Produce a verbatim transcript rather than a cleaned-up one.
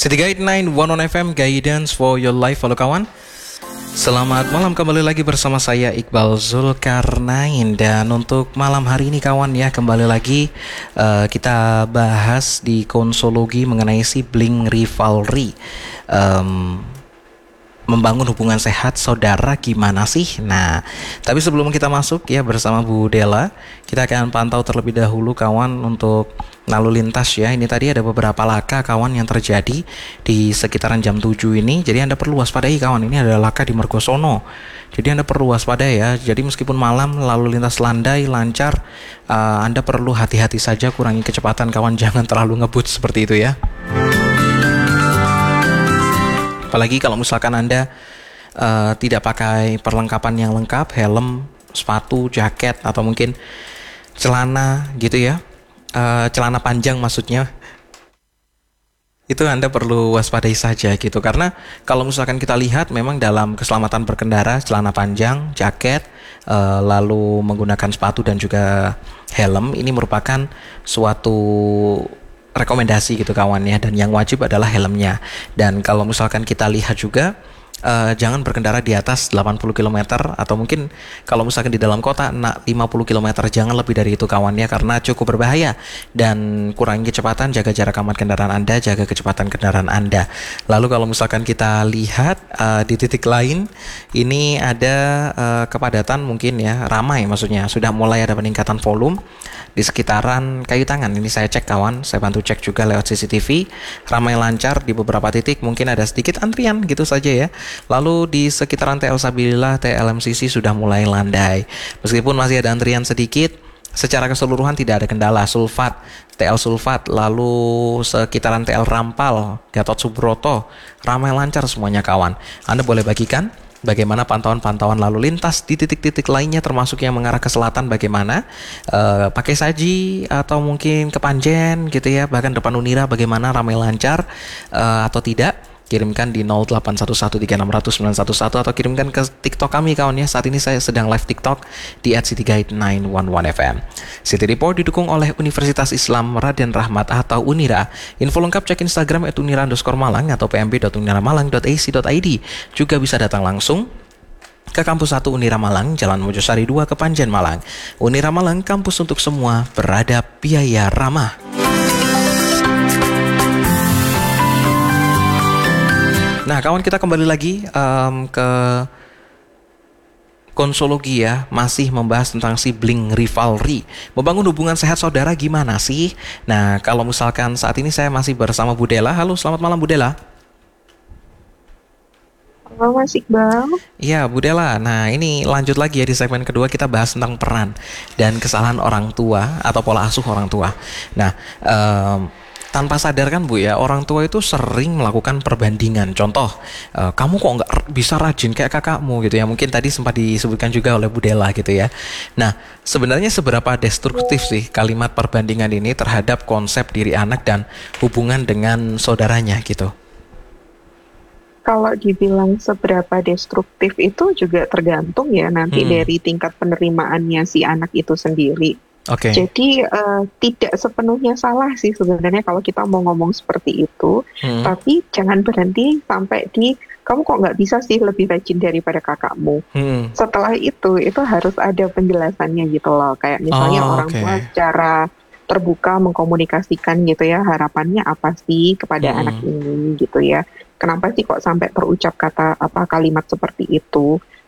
City Guide sembilan satu satu F M, Guidance for your life. Halo kawan, selamat malam, kembali lagi bersama saya Iqbal Zulkarnain. Dan untuk malam hari ini kawan ya, kembali lagi uh, kita bahas di konsologi mengenai sibling rivalry. um, Membangun hubungan sehat saudara gimana sih? Nah, tapi sebelum kita masuk ya bersama Bu Della, kita akan pantau terlebih dahulu kawan untuk lalu lintas ya. Ini tadi ada beberapa laka kawan yang terjadi di sekitaran jam tujuh ini. Jadi Anda perlu waspadai kawan, ini ada laka di Mergosono. Jadi Anda perlu waspadai ya. Jadi meskipun malam lalu lintas landai, lancar, uh, Anda perlu hati-hati saja, kurangi kecepatan kawan, jangan terlalu ngebut seperti itu ya. Apalagi kalau misalkan Anda uh, tidak pakai perlengkapan yang lengkap, helm, sepatu, jaket, atau mungkin celana gitu ya, uh, celana panjang maksudnya, itu Anda perlu waspadai saja gitu. Karena kalau misalkan kita lihat memang dalam keselamatan berkendara, celana panjang, jaket, uh, lalu menggunakan sepatu dan juga helm, ini merupakan suatu rekomendasi gitu kawan ya, dan yang wajib adalah helmnya. Dan kalau misalkan kita lihat juga uh, jangan berkendara di atas delapan puluh kilometer, atau mungkin kalau misalkan di dalam kota lima puluh kilometer, jangan lebih dari itu kawan ya, karena cukup berbahaya. Dan kurangi kecepatan, jaga jarak aman kendaraan Anda, jaga kecepatan kendaraan Anda. Lalu kalau misalkan kita lihat uh, di titik lain, ini ada uh, kepadatan mungkin ya, ramai maksudnya, sudah mulai ada peningkatan volume di sekitaran Kayu Tangan. Ini saya cek kawan, saya bantu cek juga lewat C C T V, ramai lancar di beberapa titik, mungkin ada sedikit antrian gitu saja ya. Lalu di sekitaran T L Sabilillah, T L M C C sudah mulai landai, meskipun masih ada antrian sedikit. Secara keseluruhan tidak ada kendala. Sulfat, T L Sulfat, lalu sekitaran T L Rampal, Gatot Subroto, ramai lancar semuanya kawan. Anda boleh bagikan bagaimana pantauan-pantauan lalu lintas di titik-titik lainnya, termasuk yang mengarah ke selatan bagaimana, uh, pakai Saji atau mungkin ke Panjen gitu ya, bahkan depan Unira bagaimana, ramai lancar uh, atau tidak. Kirimkan di nol delapan satu satu tiga enam nol nol sembilan satu satu, atau kirimkan ke TikTok kami kawan ya. Saat ini saya sedang live TikTok di at city guide sembilan satu satu F M. City Report didukung oleh Universitas Islam Raden Rahmat atau Unira. Info lengkap cek Instagram at unira underscore malang atau p m b dot unira malang dot a c dot i d. Juga bisa datang langsung ke Kampus satu Unira Malang, Jalan Mojosari dua, Kepanjen Malang. Unira Malang, kampus untuk semua, beradab, biaya ramah. Nah kawan, kita kembali lagi um, ke konsologi ya, masih membahas tentang sibling rivalry. Membangun hubungan sehat saudara gimana sih? Nah kalau misalkan saat ini saya masih bersama Bu Della. Halo, selamat malam Bu Della. Halo Mas Iqbal. Iya Bu Della, nah ini lanjut lagi ya, di segmen kedua kita bahas tentang peran dan kesalahan orang tua atau pola asuh orang tua. Nah um, tanpa sadar kan Bu ya, orang tua itu sering melakukan perbandingan. Contoh, uh, kamu kok nggak bisa rajin kayak kakakmu gitu ya. Mungkin tadi sempat disebutkan juga oleh Bu Della gitu ya. Nah, sebenarnya seberapa destruktif sih kalimat perbandingan ini terhadap konsep diri anak dan hubungan dengan saudaranya gitu? Kalau dibilang seberapa destruktif itu juga tergantung ya nanti hmm. dari tingkat penerimaannya si anak itu sendiri. Okay. Jadi uh, tidak sepenuhnya salah sih sebenarnya kalau kita mau ngomong seperti itu, hmm. tapi jangan berhenti sampai di kamu kok nggak bisa sih lebih rajin daripada kakakmu. Hmm. Setelah itu itu harus ada penjelasannya gitu loh, kayak misalnya oh, orang okay. tua secara terbuka mengkomunikasikan gitu ya, harapannya apa sih kepada hmm. anak ini gitu ya. Kenapa sih kok sampai terucap kata apa kalimat seperti itu?